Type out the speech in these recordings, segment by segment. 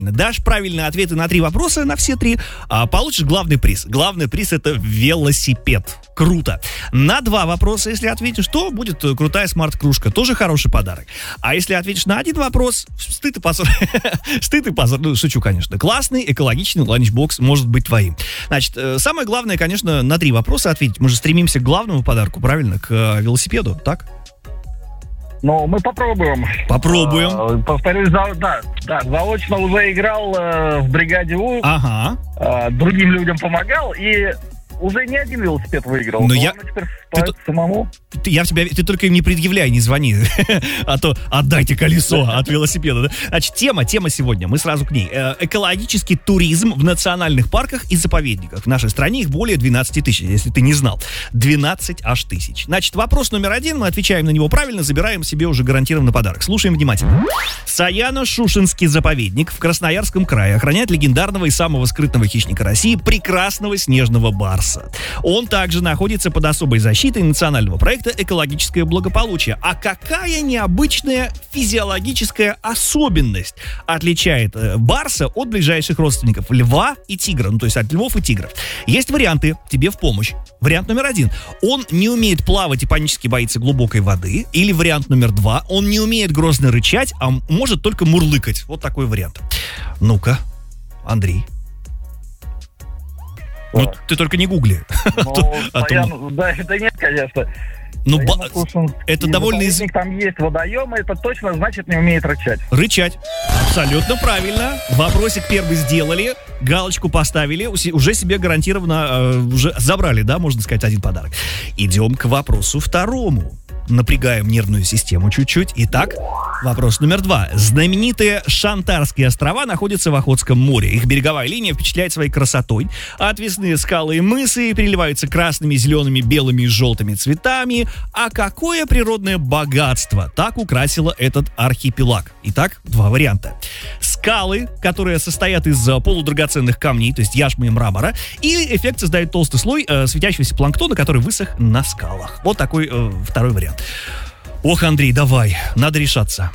Дашь правильные ответы на 3 вопроса, на все 3, получишь главный приз. Главный приз — это велосипед. Круто. На 2 вопроса, если ответишь, то будет крутая смарт-кружка. Тоже хороший подарок. А если ответишь на 1 вопрос, стыд и позор. Стыд и позор. Ну, шучу, конечно. Классный, экологичный ланчбокс может быть твоим. Значит, самое главное, конечно, на 3 вопроса ответить. Мы же стремимся к главному подарку, правильно? К велосипеду, так? Ну, мы попробуем. Попробуем. Повторюсь, заочно уже играл в бригаде У. Ага. Другим людям помогал и уже не один велосипед выиграл. Но я... Теперь самому. Ты только им не предъявляй, не звони. А то отдайте колесо от велосипеда. Значит, тема сегодня, мы сразу к ней. Экологический туризм в национальных парках и заповедниках. В нашей стране их более 12 тысяч, если ты не знал. 12 аж тысяч. Значит, вопрос номер 1, мы отвечаем на него правильно, забираем себе уже гарантированный подарок. Слушаем внимательно. Саяно-Шушенский заповедник в Красноярском крае охраняет легендарного и самого скрытного хищника России, прекрасного снежного барса. Он также находится под особой защитой национального проекта «Экологическое благополучие». А какая необычная физиологическая особенность отличает барса от ближайших родственников льва и тигра, ну то есть от львов и тигров? Есть варианты тебе в помощь. Вариант номер 1. Он не умеет плавать и панически боится глубокой воды. Или вариант номер 2. Он не умеет грозно рычать, а может только мурлыкать. Вот такой вариант. Ну-ка, Андрей. Ну, ты только не гугли. Да, это нет, конечно. Ну, это довольно... Там есть водоемы, это точно значит не умеет рычать. Рычать. Абсолютно правильно. Вопросик первый сделали, галочку поставили, уже себе гарантированно уже забрали, да, можно сказать, 1 подарок. Идем к вопросу второму. Напрягаем нервную систему чуть-чуть. Итак, вопрос номер 2. Знаменитые Шантарские острова находятся в Охотском море. Их береговая линия впечатляет своей красотой. Отвесные скалы и мысы переливаются красными, зелеными, белыми и желтыми цветами. А какое природное богатство так украсило этот архипелаг? Итак, 2 варианта. Скалы, которые состоят из полудрагоценных камней, то есть яшмы и мрамора, или эффект создает толстый слой светящегося планктона, который высох на скалах. Вот такой 2 вариант. Ох, Андрей, давай, надо решаться.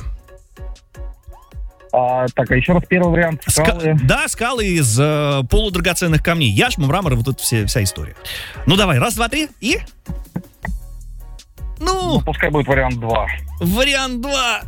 Так, а еще раз первый вариант. Скалы. Скалы из полудрагоценных камней. Яшма, мрамор, вот эта вся история. Ну давай, 1, 2, 3 и... Ну, пускай будет вариант 2. Вариант 2.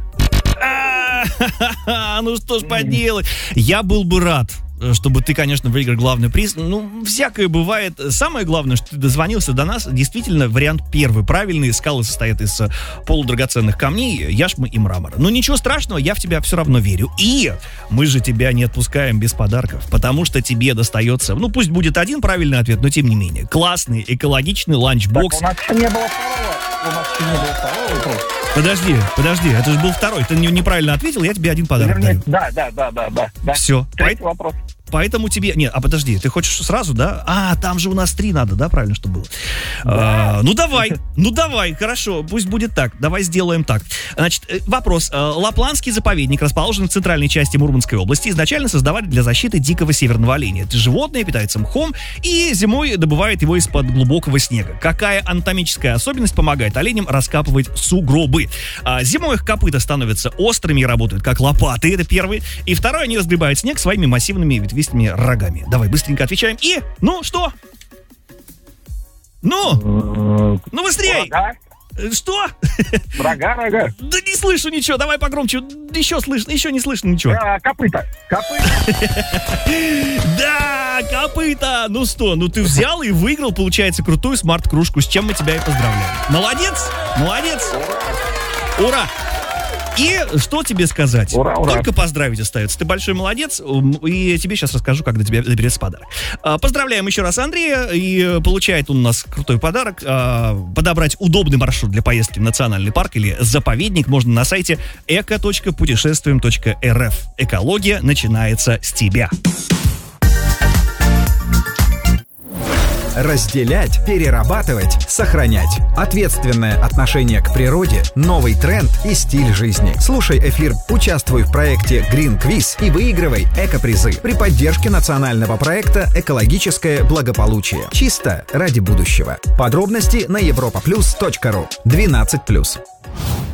Ну что ж поделать. Я был бы рад, чтобы ты, конечно, выиграл главный приз. Ну, всякое бывает. Самое главное, что ты дозвонился до нас. Действительно, вариант 1 правильный. Скалы состоят из полудрагоценных камней, яшмы и мрамора. Но ничего страшного, я в тебя все равно верю. И мы же тебя не отпускаем без подарков, потому что тебе достается, ну, пусть будет 1 правильный ответ, но тем не менее, классный, экологичный ланчбокс. Так, у нас еще не было второго. Подожди, это же был 2. Ты неправильно ответил, я тебе 1 подарок даю. Да. Все. 3-й вопрос. Поэтому тебе... Нет, подожди, ты хочешь сразу, да? Там же у нас 3 надо, да? Правильно, чтобы было? Да. Ну давай, хорошо, пусть будет так. Давай сделаем так. Значит, вопрос. Лапландский заповедник расположен в центральной части Мурманской области. Изначально создавали для защиты дикого северного оленя. Это животное питается мхом и зимой добывает его из-под глубокого снега. Какая анатомическая особенность помогает оленям раскапывать сугробы? Зимой их копыта становятся острыми и работают как лопаты, это 1. И 2, они разгребают снег своими массивными ветвистыми рогами. Давай, быстренько отвечаем. И, ну, что? Ну быстрее! Рога. Что? Рога. Да не слышу ничего, давай погромче. Еще слышно, еще не слышно ничего. Копыта. Да, копыта. Ну что, ты взял и выиграл, получается, крутую смарт-кружку, с чем мы тебя и поздравляем. Молодец. Ура. И что тебе сказать? Ура. Только поздравить остается. Ты большой молодец, и тебе сейчас расскажу, как до тебя доберется подарок. Поздравляем еще раз Андрея, и получает он у нас крутой подарок. Подобрать удобный маршрут для поездки в национальный парк или заповедник можно на сайте eco.путешествуем.рф. Экология начинается с тебя. Разделять, перерабатывать, сохранять. Ответственное отношение к природе, новый тренд и стиль жизни. Слушай эфир, участвуй в проекте Green Quiz и выигрывай эко-призы при поддержке национального проекта «Экологическое благополучие». Чисто ради будущего. Подробности на europaplus.ru. 12+.